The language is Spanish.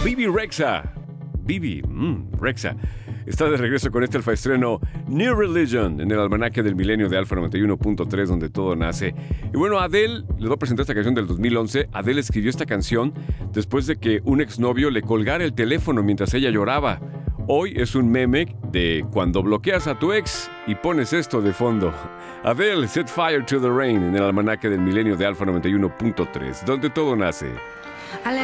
Bibi Rexha. Rexha. Está de regreso con este alfaestreno New Religion en el almanaque del milenio de Alfa 91.3, donde todo nace. Y bueno, Adele, les voy a presentar esta canción del 2011. Adele escribió esta canción después de que un exnovio le colgara el teléfono mientras ella lloraba. Hoy es un meme de cuando bloqueas a tu ex y pones esto de fondo. Adele, Set Fire to the Rain en el almanaque del milenio de Alfa 91.3, donde todo nace.